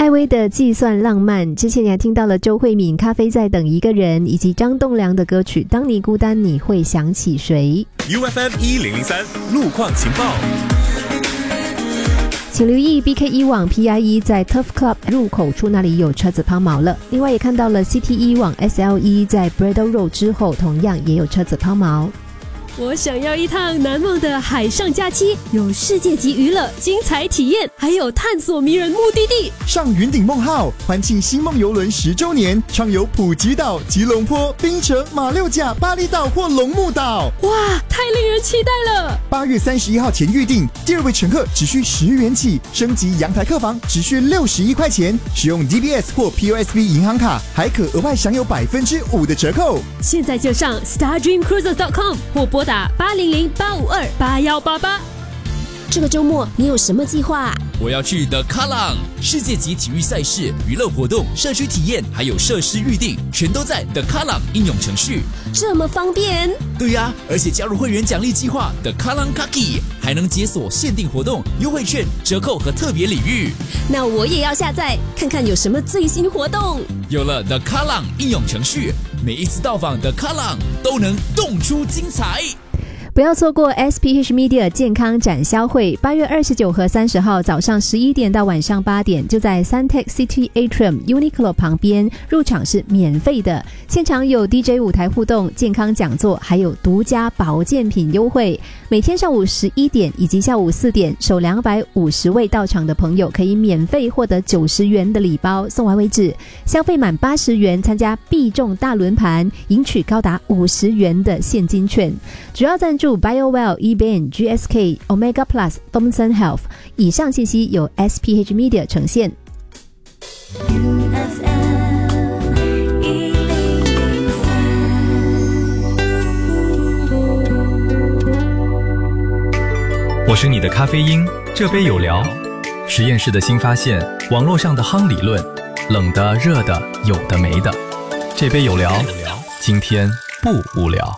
艾薇的计算浪漫，之前你还听到了周慧敏咖啡在等一个人，以及张栋梁的歌曲当你孤单你会想起谁。 UFM 1003路况情报， 请留意 BK1 往 PIE 在 Turf Club 入口处那里有车子抛锚了，另外也看到了 CT1 往 SLE 在 Bradle Road 之后同样也有车子抛锚。 我想要一趟难忘的海上假期，有世界级娱乐、精彩体验，还有探索迷人目的地。 上云顶梦号，欢庆星梦邮轮10周年，畅游普吉岛、吉隆坡、槟城、马六甲、巴厘岛或龙目岛。 哇，太令人期待了 ！8月31号前预定，第2位乘客只需10元起，升级阳台客房只需61块钱，使用 DBS 或 POSB 银行卡，还可额外享有5%的折扣。 现在就上 StarDreamCruises.com 或拨打800-852-8188。 这个周末你有什么计划？ 我要去 The Kallang 世界级体育赛事、娱乐活动、社区体验，还有设施预定，全都在 The Kallang 应用程序。 这么方便？ 对呀，而且加入会员奖励计划 The Kallang Kaki， 还能解锁限定活动、优惠券、折扣和特别礼遇。 那我也要下载看看有什么最新活动。 有了 The Kallang 应用程序，每一次到访 The Kallang 都能动出精彩。 不要错过 SPH Media 健康展销会，8月29和30号早上11点到晚上8点，就在 Suntec City Atrium Uniqlo 旁边，入场是免费的，现场有 DJ 舞台互动、健康讲座，还有独家保健品优惠。每天上午11点以及下午4点，首250位到场的朋友可以免费获得90元的礼包，送完为止。消费满80元参加必中大轮盘，赢取高达50元的现金券。主要赞助BioWell、eBain、GSK、Omega Plus、Thomson Health。以上信息由 SPH Media 呈现。 我是你的咖啡因，这杯有聊。实验室的新发现，网络上的夯理论，冷的、热的，有的没的。这杯有聊，今天不无聊。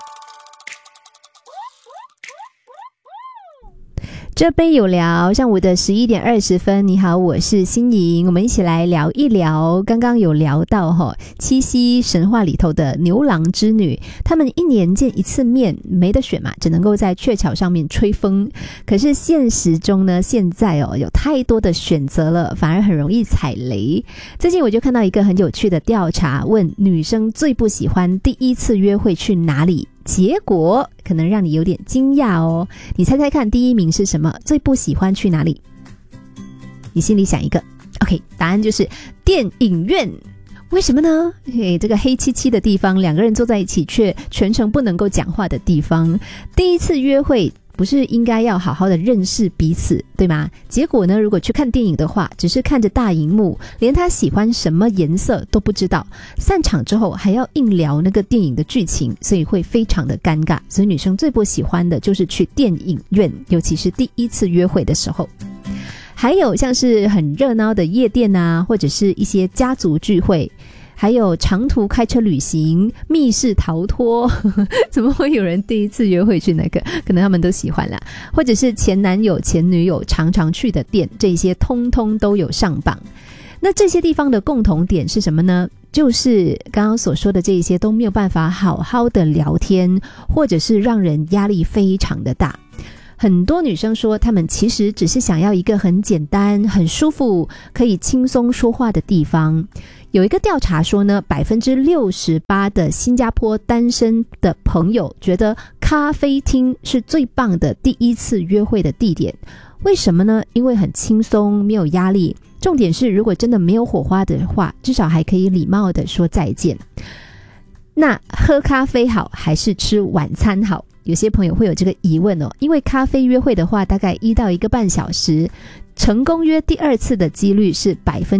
这杯有聊，上午的11点20分，你好，我是心莹，我们一起来聊一聊。刚刚有聊到七夕神话里头的牛郎织女，他们1年见一次面，没得选嘛，只能够在鹊桥上面吹风。可是现实中呢，现在有太多的选择了，反而很容易踩雷。最近我就看到一个很有趣的调查，问女生最不喜欢第一次约会去哪里，结果可能让你有点惊讶哦。你猜猜看，第1名是什么？最不喜欢去哪里？你心里想一个。 OK， 答案就是电影院。为什么呢？这个黑漆漆的地方，两个人坐在一起却全程不能够讲话的地方。第一次约会不是应该要好好的认识彼此，对吗？结果呢，如果去看电影的话，只是看着大荧幕，连他喜欢什么颜色都不知道，散场之后还要硬聊那个电影的剧情，所以会非常的尴尬。所以女生最不喜欢的就是去电影院，尤其是第一次约会的时候。还有像是很热闹的夜店啊，或者是一些家族聚会，还有长途开车旅行、密室逃脱怎么会有人第一次约会去那个？可能他们都喜欢啦。或者是前男友前女友常常去的店，这些通通都有上榜。那这些地方的共同点是什么呢？就是刚刚所说的这一些都没有办法好好的聊天，或者是让人压力非常的大。很多女生说她们其实只是想要一个很简单、很舒服、可以轻松说话的地方。有一个调查说呢， 68% 的新加坡单身的朋友觉得咖啡厅是最棒的第一次约会的地点。为什么呢？因为很轻松，没有压力。重点是如果真的没有火花的话，至少还可以礼貌的说再见。那喝咖啡好还是吃晚餐好？有些朋友会有这个疑问哦，因为咖啡约会的话大概1到1个半小时，成功约第2次的几率是